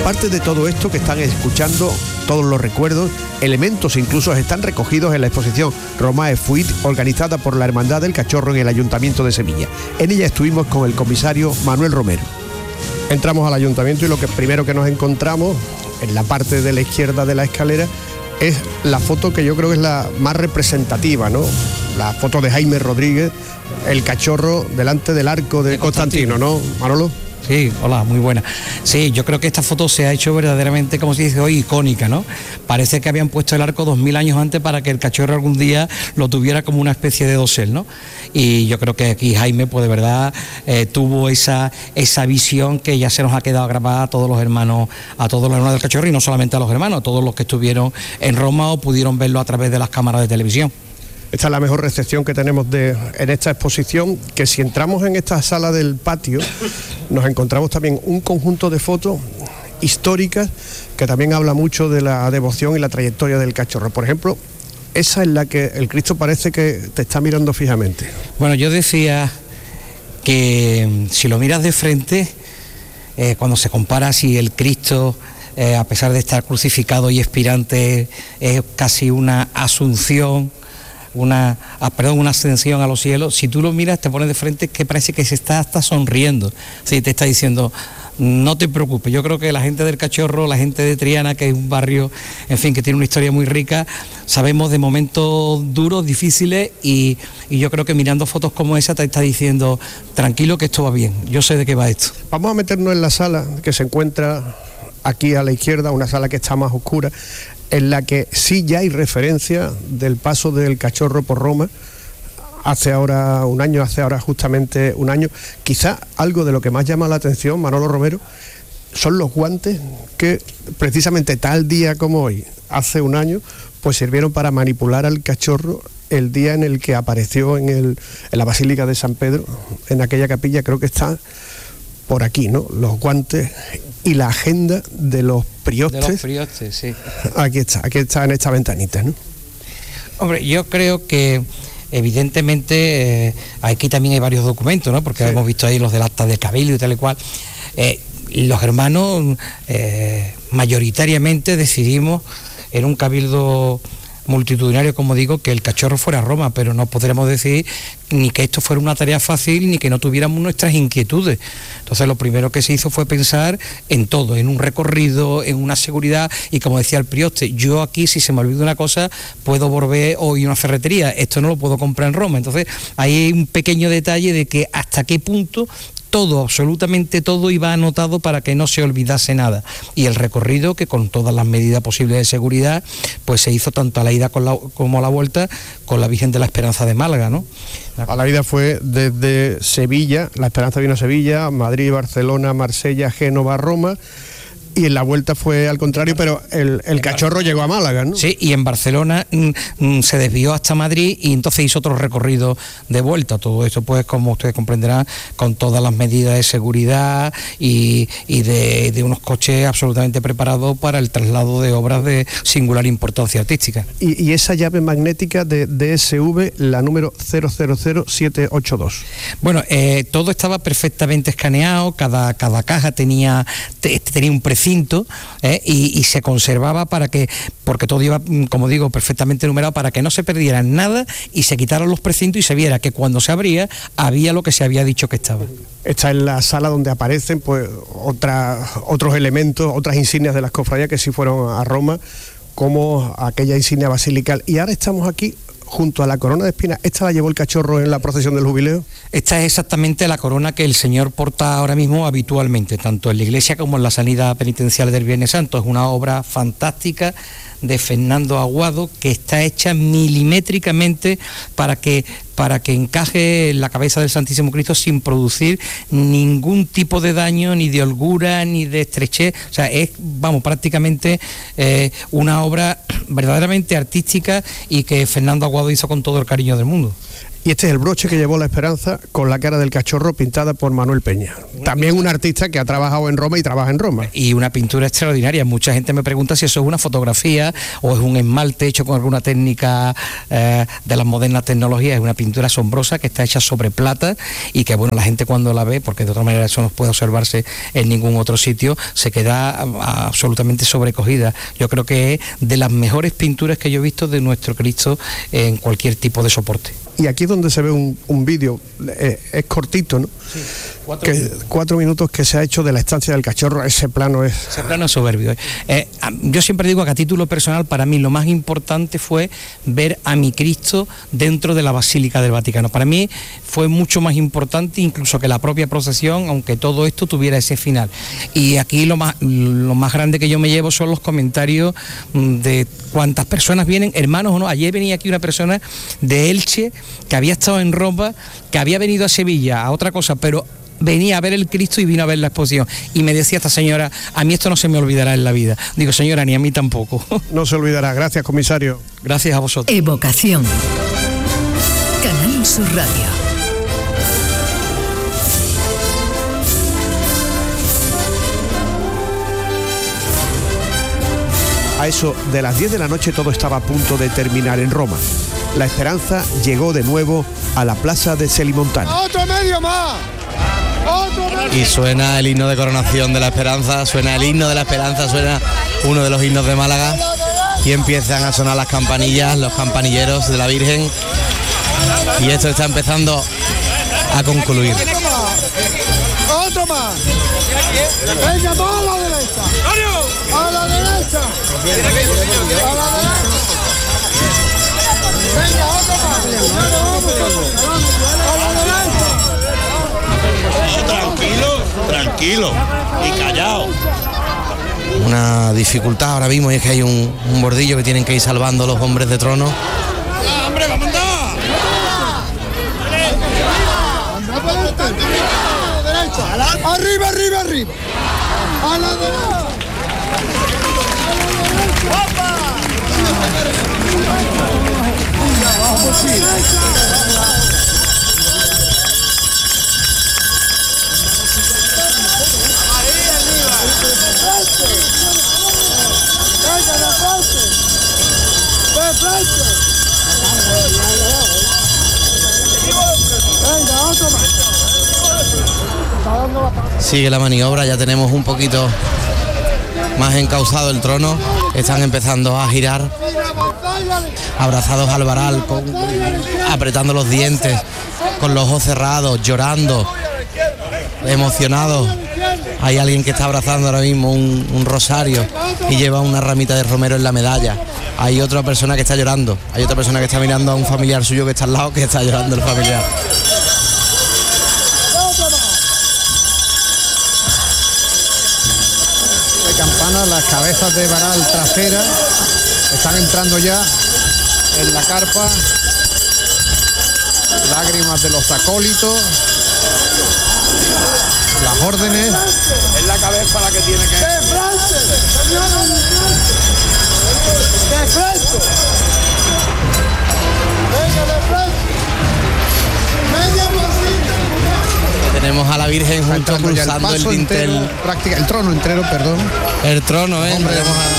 aparte de todo esto que están escuchando, todos los recuerdos, elementos incluso están recogidos en la exposición Romae Fuit, organizada por la Hermandad del Cachorro en el Ayuntamiento de Sevilla. En ella estuvimos con el comisario Manuel Romero. Entramos al ayuntamiento y lo que primero que nos encontramos, en la parte de la izquierda de la escalera, es la foto que yo creo que es la más representativa, ¿no? La foto de Jaime Rodríguez, el cachorro delante del arco de Constantino, ¿no, Manolo? Sí, hola, muy buena. Sí, yo creo que esta foto se ha hecho verdaderamente, como se dice hoy, icónica, ¿no? Parece que habían puesto el arco 2000 años antes para que el cachorro algún día lo tuviera como una especie de dosel, ¿no? Y yo creo que aquí Jaime, pues de verdad, tuvo esa visión que ya se nos ha quedado grabada a todos los hermanos del cachorro, y no solamente a los hermanos, a todos los que estuvieron en Roma o pudieron verlo a través de las cámaras de televisión. Esta es la mejor recepción que tenemos en esta exposición, que si entramos en esta sala del patio, nos encontramos también un conjunto de fotos históricas que también habla mucho de la devoción y la trayectoria del cachorro. Por ejemplo, esa en la que el Cristo parece que te está mirando fijamente. Bueno, yo decía que si lo miras de frente, cuando se compara si el Cristo, a pesar de estar crucificado y expirante, es casi una asunción, una ascensión a los cielos, si tú lo miras te pones de frente, que parece que se está hasta sonriendo, sí, te está diciendo no te preocupes. Yo creo que la gente del Cachorro, la gente de Triana, que es un barrio, en fin, que tiene una historia muy rica, sabemos de momentos duros, difíciles, y yo creo que mirando fotos como esa te está diciendo tranquilo que esto va bien, yo sé de qué va esto. Vamos a meternos en la sala que se encuentra aquí a la izquierda, una sala que está más oscura, en la que sí ya hay referencia del paso del Cachorro por Roma, hace ahora justamente un año. Quizá algo de lo que más llama la atención, Manolo Romero, son los guantes que precisamente tal día como hoy, hace un año, pues sirvieron para manipular al cachorro el día en el que apareció en la Basílica de San Pedro, en aquella capilla. Creo que está por aquí, ¿no? Los guantes y la agenda de los priostes. De los priostes, sí. Aquí está en esta ventanita, ¿no? Hombre, yo creo que evidentemente aquí también hay varios documentos, ¿no? Porque sí, hemos visto ahí los del acta de cabildo y tal y cual. Los hermanos mayoritariamente decidimos en un cabildo multitudinario, como digo, que el cachorro fuera a Roma, pero no podremos decir ni que esto fuera una tarea fácil ni que no tuviéramos nuestras inquietudes. Entonces lo primero que se hizo fue pensar en todo, en un recorrido, en una seguridad, y como decía el prioste, yo aquí si se me olvida una cosa puedo volver hoy a una ferretería, esto no lo puedo comprar en Roma. Entonces ahí hay un pequeño detalle de que hasta qué punto todo, absolutamente todo iba anotado para que no se olvidase nada, y el recorrido, que con todas las medidas posibles de seguridad, pues se hizo tanto a la ida como a la vuelta con la Virgen de la Esperanza de Málaga, ¿no? A la ida fue desde Sevilla, la Esperanza vino a Sevilla, Madrid, Barcelona, Marsella, Génova, Roma, y en la vuelta fue al contrario, pero el cachorro llegó a Málaga, ¿no? Sí, y en Barcelona se desvió hasta Madrid y entonces hizo otro recorrido de vuelta. Todo esto, pues, como ustedes comprenderán, con todas las medidas de seguridad y de unos coches absolutamente preparados para el traslado de obras de singular importancia artística. Y esa llave magnética de DSV, la número 000782. Bueno, todo estaba perfectamente escaneado, cada caja tenía un precinto, y se conservaba porque todo iba, como digo, perfectamente numerado, para que no se perdiera nada y se quitaran los precintos y se viera que cuando se abría había lo que se había dicho que estaba. Esta es la sala donde aparecen pues otros elementos, otras insignias de las cofradías que sí fueron a Roma, como aquella insignia basilical. Y ahora estamos aquí junto a la corona de espinas. ¿Esta la llevó el cachorro en la procesión del jubileo? Esta es exactamente la corona que el Señor porta ahora mismo habitualmente, tanto en la iglesia como en la salida penitencial del Viernes Santo. Es una obra fantástica de Fernando Aguado, que está hecha milimétricamente para que encaje en la cabeza del Santísimo Cristo sin producir ningún tipo de daño, ni de holgura, ni de estrechez. O sea, es, prácticamente una obra verdaderamente artística y que Fernando Aguado hizo con todo el cariño del mundo. Y este es el broche que llevó la Esperanza con la cara del cachorro pintada por Manuel Peña. También un artista que ha trabajado en Roma y trabaja en Roma. Y una pintura extraordinaria. Mucha gente me pregunta si eso es una fotografía o es un esmalte hecho con alguna técnica de las modernas tecnologías. Es una pintura asombrosa que está hecha sobre plata y que, bueno, la gente cuando la ve, porque de otra manera eso no puede observarse en ningún otro sitio, se queda absolutamente sobrecogida. Yo creo que es de las mejores pinturas que yo he visto de nuestro Cristo en cualquier tipo de soporte. Y aquí es donde se ve un vídeo, es cortito, ¿no? Sí, 4 minutos que se ha hecho de la estancia del cachorro. Ese plano es soberbio. Yo siempre digo que a título personal, para mí lo más importante fue ver a mi Cristo dentro de la Basílica del Vaticano. Para mí fue mucho más importante incluso que la propia procesión, aunque todo esto tuviera ese final. Y aquí lo más grande que yo me llevo son los comentarios de cuántas personas vienen, hermanos o no. Ayer venía aquí una persona de Elche que había estado en Roma, que había venido a Sevilla a otra cosa, pero venía a ver el Cristo y vino a ver la exposición. Y me decía esta señora, a mí esto no se me olvidará en la vida. Digo, señora, ni a mí tampoco. No se olvidará. Gracias, comisario. Gracias a vosotros. Evocación. Canal Sur Radio. A eso de las 10 de la noche todo estaba a punto de terminar en Roma. La Esperanza llegó de nuevo a la plaza de Celimontana. ¡Otro medio más! Y suena el himno de coronación de la Esperanza, suena el himno de la Esperanza, suena uno de los himnos de Málaga y empiezan a sonar las campanillas, los campanilleros de la Virgen, y esto está empezando a concluir. ¡Otro más! ¡Venga, más a la derecha! ¡A la derecha! ¡A la derecha! ¡Venga, otro más! ¡A la derecha! Tranquilo y callado. Una dificultad ahora mismo, y es que hay un bordillo que tienen que ir salvando los hombres de trono. ¡Hombre, vamos a andar! ¡Arriba, arriba, arriba! ¡A la derecha! Sigue la maniobra, ya tenemos un poquito más encauzado el trono, están empezando a girar, abrazados al varal, apretando los dientes, con los ojos cerrados, llorando, emocionados. Hay alguien que está abrazando ahora mismo un rosario y lleva una ramita de romero en la medalla. Hay otra persona que está llorando, hay otra persona que está mirando a un familiar suyo que está al lado, que está llorando el familiar. Campanas, las cabezas de varal trasera están entrando ya en la carpa, lágrimas de los acólitos, las órdenes. Es la cabeza la que tiene que... ¡De frente! ¡De frente! ¡Venga, de frente! ¡Media bolsita! Tenemos a la Virgen junto cruzando el dintel. El trono entero, perdón. El trono, Hombre,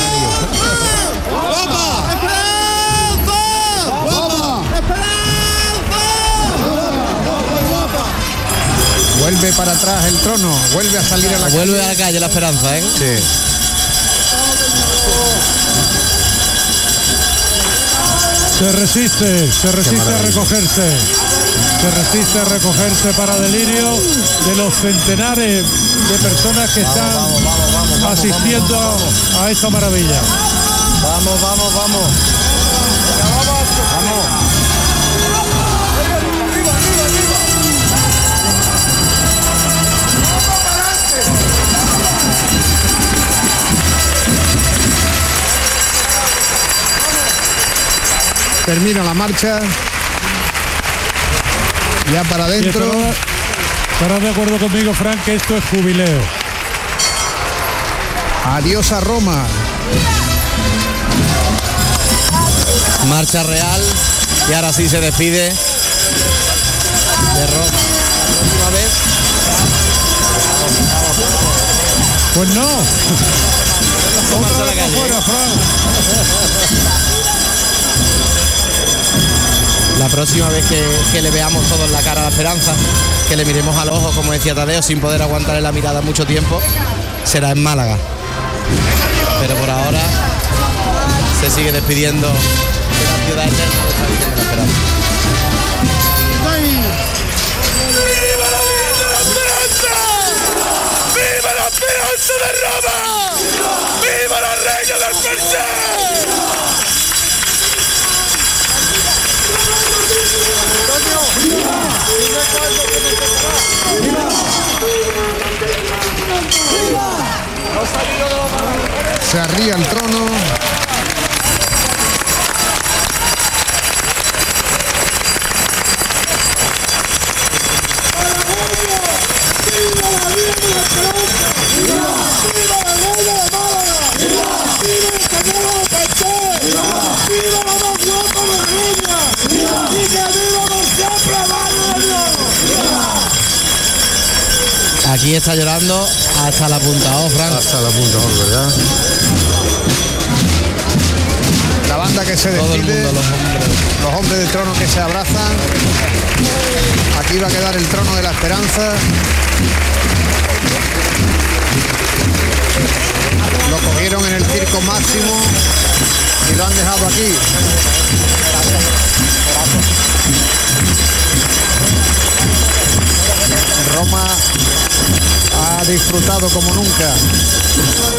vuelve para atrás el trono, vuelve a salir a la calle. Vuelve a la calle la Esperanza, ¿eh? Sí. Se resiste a recogerse. Se resiste a recogerse para delirio de los centenares de personas que están asistiendo a esta maravilla. Vamos. Termina la marcha. Ya para adentro. Estarás de acuerdo conmigo, Frank, que esto es jubileo. Adiós a Roma. Marcha real y ahora sí se despide de Roma. La próxima vez. Pues no. Otra vez para afuera, Fran. La próxima vez que le veamos todos la cara a la Esperanza, que le miremos al ojo, como decía Tadeo, sin poder aguantarle la mirada mucho tiempo, será en Málaga. Pero por ahora se sigue despidiendo de la ciudad eterna de esta Virgen de la Esperanza. ¡Viva la Virgen de la Esperanza! ¡Viva la Esperanza de Roma! ¡Viva la Reina del Perché! Se arría el trono. Aquí está llorando hasta la punta, Fran. Hasta la punta, ¿verdad? La banda que se Todo el despide, mundo, los hombres del trono que se abrazan. Aquí va a quedar el trono de la Esperanza. Lo cogieron en el circo máximo y lo han dejado aquí. Roma ha disfrutado como nunca